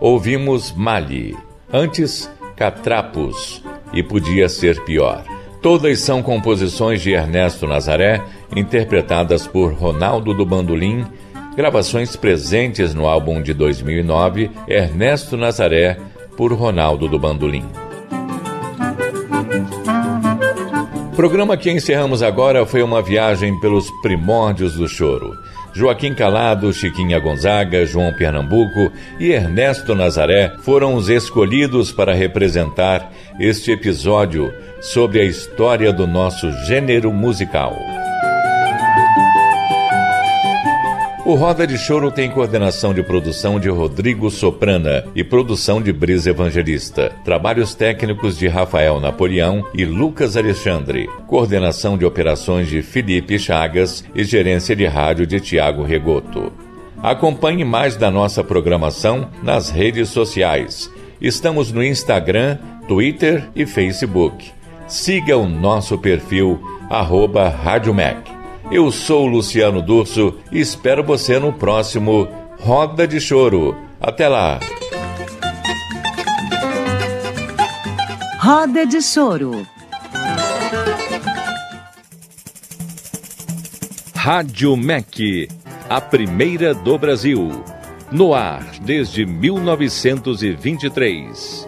ouvimos Mali, antes Catrapos e Podia Ser Pior. Todas são composições de Ernesto Nazaré, interpretadas por Ronaldo do Bandolim, gravações presentes no álbum de 2009, Ernesto Nazaré, por Ronaldo do Bandolim. O programa que encerramos agora foi uma viagem pelos primórdios do choro. Joaquim Calado, Chiquinha Gonzaga, João Pernambuco e Ernesto Nazaré foram os escolhidos para representar este episódio sobre a história do nosso gênero musical. O Roda de Choro tem coordenação de produção de Rodrigo Soprana e produção de Brisa Evangelista. Trabalhos técnicos de Rafael Napoleão e Lucas Alexandre. Coordenação de operações de Felipe Chagas e gerência de rádio de Tiago Regoto. Acompanhe mais da nossa programação nas redes sociais. Estamos no Instagram, Twitter e Facebook. Siga o nosso perfil @Rádio Mac. Eu sou Luciano Durso e espero você no próximo Roda de Choro. Até lá! Roda de Choro. Rádio MEC, a primeira do Brasil. No ar desde 1923.